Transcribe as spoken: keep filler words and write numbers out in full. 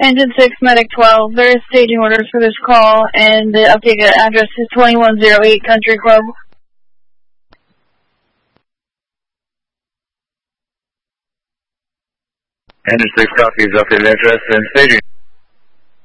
Engine six, Medic twelve. There is staging orders for this call, and the updated address is twenty-one oh eight Country Club. Engine six copies updated address and staging.